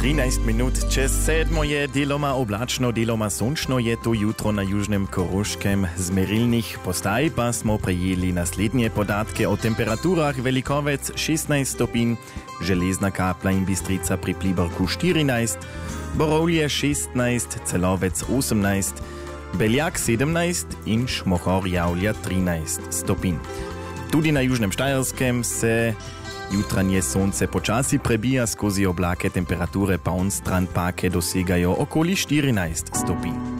13 minut čez 7 je deloma oblačno, deloma sončno je to jutro na južnem Koroškem. Z merilnih postaj pa smo prejeli naslednje podatke o temperaturah. Velikovec 16 stopinj, Železna Kapla in Bistrica pri Pliberku 14, Borovlje 16, Celovec 18, Beljak 17 in Šmohor Javlja 13 stopinj. Tudi na južnem Štajerskem se jutranje sonce počasi prebija skozi oblake, temperature pa onstran pake dosegajo okoli 14 stopinj.